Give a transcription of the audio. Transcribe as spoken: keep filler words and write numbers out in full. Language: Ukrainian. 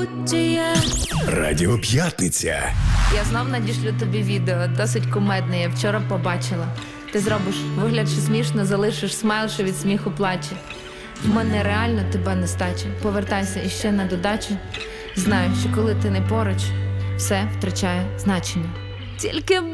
Радіо П'ятниця. Я знов надішлю тобі відео, досить кумедне, я вчора побачила. Ти зробиш вигляд, що смішно, залишиш смайл, що від сміху плаче. В мене реально тебе нестача. Повертайся іще на додачу. Знаю, що коли ти не поруч, все втрачає значення. Тільки